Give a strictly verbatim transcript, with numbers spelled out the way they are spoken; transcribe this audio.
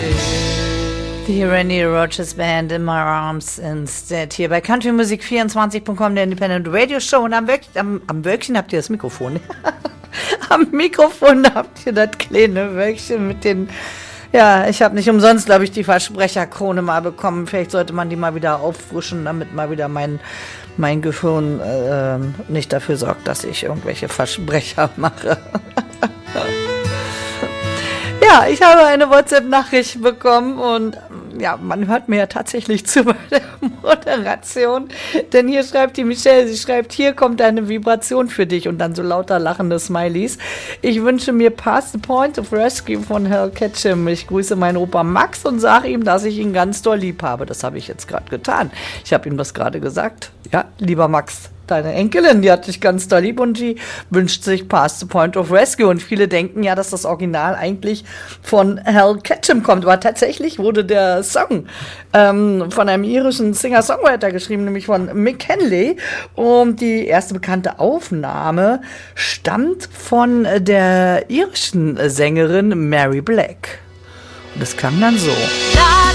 Die Randy Rogers Band in My Arms Instead hier bei country music vierundzwanzig punkt com, der Independent Radio Show. Und am, Wölk, am, am Wölkchen habt ihr das Mikrofon. Am Mikrofon habt ihr das kleine Wölkchen mit den... Ja, ich habe nicht umsonst, glaube ich, die Versprecherkrone mal bekommen. Vielleicht sollte man die mal wieder auffrischen, damit mal wieder mein, mein Gehirn äh, nicht dafür sorgt, dass ich irgendwelche Versprecher mache. Ja, ich habe eine WhatsApp-Nachricht bekommen und ja, man hört mir ja tatsächlich zu bei der Moderation, denn hier schreibt die Michelle, sie schreibt, hier kommt eine Vibration für dich und dann so lauter lachende Smileys. Ich wünsche mir Past the Point of Rescue von Hal Ketchum. Ich grüße meinen Opa Max und sage ihm, dass ich ihn ganz doll lieb habe. Das habe ich jetzt gerade getan. Ich habe ihm das gerade gesagt. Ja, lieber Max, deine Enkelin, die hat dich ganz doll lieb und die wünscht sich Past the Point of Rescue. Und viele denken ja, dass das Original eigentlich von Hal Ketchum kommt. Aber tatsächlich wurde der Song ähm, von einem irischen Singer-Songwriter geschrieben, nämlich von Mick Henley. Und die erste bekannte Aufnahme stammt von der irischen Sängerin Mary Black. Und das klang dann so.